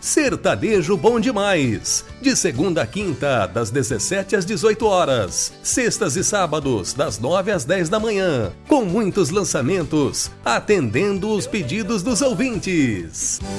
Sertanejo Bom Demais, de segunda a quinta, das 17 às 18 horas, sextas e sábados, das 9 às 10 da manhã, com muitos lançamentos, atendendo os pedidos dos ouvintes.